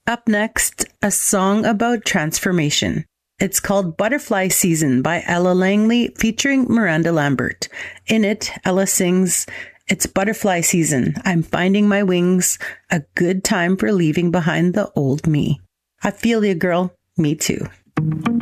Up next, a song about transformation. It's called Butterfly Season by Ella Langley featuring Miranda Lambert. In it, Ella sings, "It's butterfly season. I'm finding my wings. A good time for leaving behind the old me." I feel you, girl. Me too.